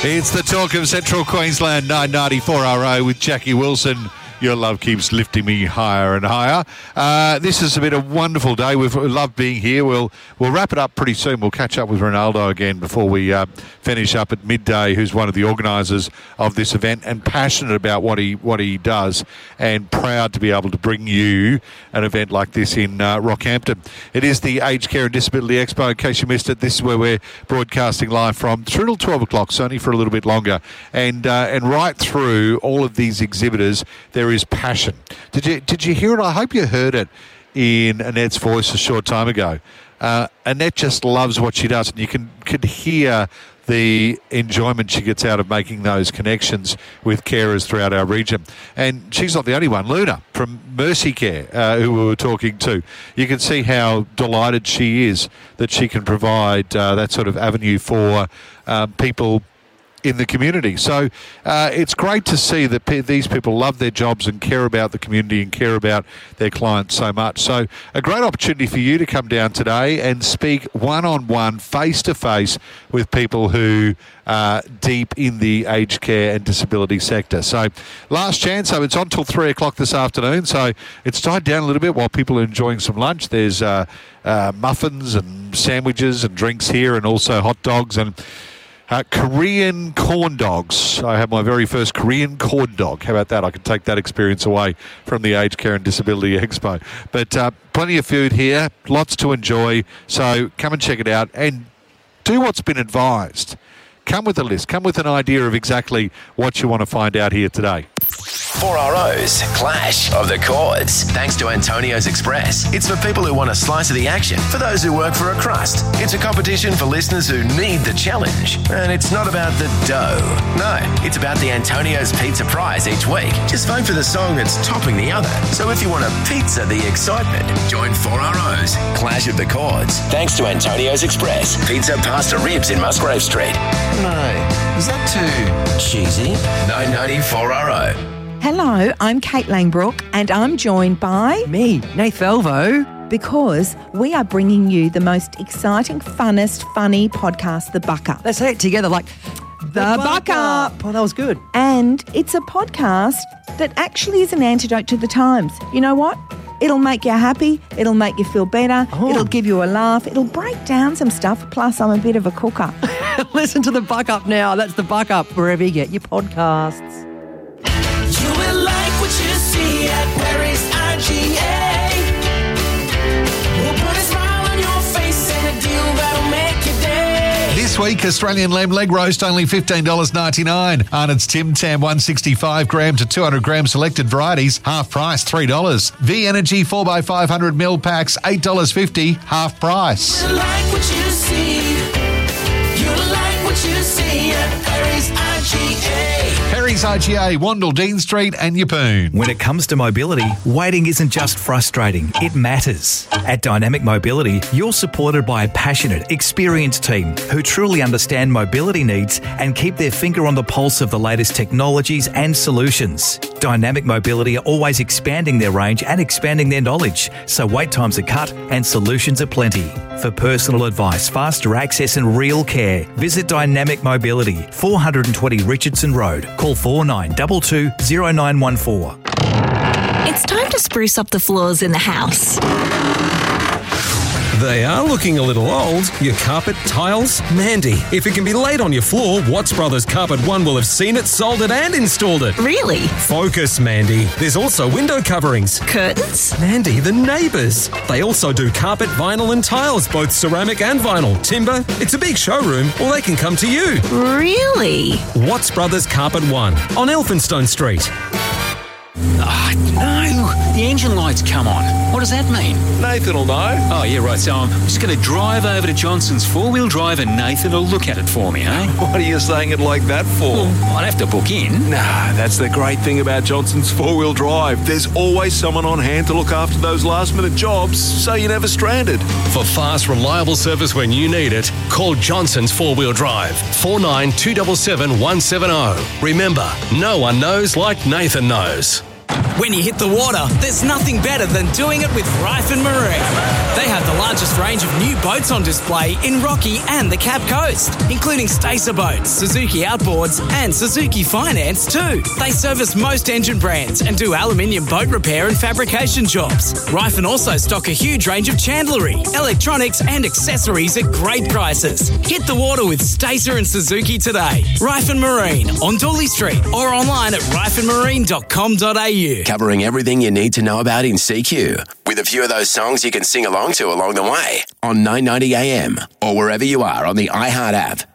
It's the talk of Central Queensland 994RO with Jackie Wilson. Your love keeps lifting me higher and higher. This has been a wonderful day. We've loved being here. We'll wrap it up pretty soon. We'll catch up with Ronaldo again before we finish up at midday, who's one of the organisers of this event and passionate about what he does, and proud to be able to bring you an event like this in Rockhampton. It is the Aged Care and Disability Expo. In case you missed it, this is where we're broadcasting live from through till 12 o'clock, so only for a little bit longer. And right through all of these exhibitors, there is passion. Did you hear it? I hope you heard it in Annette's voice a short time ago. Annette just loves what she does, and you could hear the enjoyment she gets out of making those connections with carers throughout our region. And she's not the only one. Luna from Mercy Care, who we were talking to, you can see how delighted she is that she can provide that sort of avenue for people in the community. So it's great to see that these people love their jobs and care about the community and care about their clients so much. So a great opportunity for you to come down today and speak one-on-one, face-to-face with people who are deep in the aged care and disability sector. So last chance. So it's on till 3 o'clock this afternoon. So it's died down a little bit while people are enjoying some lunch. There's muffins and sandwiches and drinks here, and also hot dogs and Korean corn dogs. I have my very first Korean corn dog. How about that? I can take that experience away from the Aged Care and Disability Expo. But plenty of food here, lots to enjoy. So come and check it out and do what's been advised. Come with a list. Come with an idea of exactly what you want to find out here today. 4RO's Clash of the Chords. Thanks to Antonio's Express. It's for people who want a slice of the action, for those who work for a crust. It's a competition for listeners who need the challenge. And it's not about the dough. No, it's about the Antonio's Pizza Prize each week. Just vote for the song that's topping the other. So if you want a pizza the excitement, join 4RO's Clash of the Chords. Thanks to Antonio's Express. Pizza, pasta, ribs in Musgrave Street. No, is that too cheesy? 994RO. Hello, I'm Kate Langbrook, and I'm joined by... me, Nath Velvo. Because we are bringing you the most exciting, funnest, funny podcast, The Buck Up. Let's say it together like... The Buck Up. Oh, that was good. And it's a podcast that actually is an antidote to the times. You know what? It'll make you happy. It'll make you feel better. Oh. It'll give you a laugh. It'll break down some stuff. Plus, I'm a bit of a cooker. Listen to The Buck Up now. That's The Buck Up, wherever you get your podcasts. You will like what you see at Perry's IGA. We'll put a smile on your face and a deal that'll make your day. This week, Australian lamb leg roast, only $15.99. Arnott's Tim Tam, 165 gram to 200 gram selected varieties, half price, $3. V Energy 4x500 mil packs, $8.50, half price. You like what you see. You like what you see at Perry's IGA. Perry's IGA, Wandle, Dean Street and Yeppoon. When it comes to mobility, waiting isn't just frustrating, it matters. At Dynamic Mobility, you're supported by a passionate, experienced team who truly understand mobility needs and keep their finger on the pulse of the latest technologies and solutions. Dynamic Mobility are always expanding their range and expanding their knowledge, so wait times are cut and solutions are plenty. For personal advice, faster access and real care, visit Dynamic Mobility, 420 Richardson Road. Call 4922 0914. It's time to spruce up the floors in the house. They are looking a little old. Your carpet, tiles, Mandy. If it can be laid on your floor, Watts Brothers Carpet One will have seen it, sold it and installed it. Really? Focus, Mandy. There's also window coverings. Curtains? Mandy, the neighbours. They also do carpet, vinyl and tiles, both ceramic and vinyl. Timber. It's a big showroom, or they can come to you. Really? Watts Brothers Carpet One on Elphinstone Street. No, the engine light's come on. What does that mean? Nathan will know. Oh, yeah, right. So I'm just going to drive over to Johnson's four-wheel drive and Nathan will look at it for me, eh? What are you saying it like that for? Well, I'd have to book in. Nah, that's the great thing about Johnson's four-wheel drive. There's always someone on hand to look after those last-minute jobs, so you're never stranded. For fast, reliable service when you need it, call Johnson's four-wheel drive, 49 277 170. Remember, no one knows like Nathan knows. When you hit the water, there's nothing better than doing it with Ryford Marine. They have the largest range of new boats on display in Rocky and the Cape Coast, including Stacer boats, Suzuki Outboards and Suzuki Finance too. They service most engine brands and do aluminium boat repair and fabrication jobs. Ryford also stock a huge range of chandlery, electronics and accessories at great prices. Hit the water with Stacer and Suzuki today. Ryford Marine on Dooley Street or online at ryfordmarine.com.au. Covering everything you need to know about in CQ, with a few of those songs you can sing along to along the way on 990 AM or wherever you are on the iHeart app.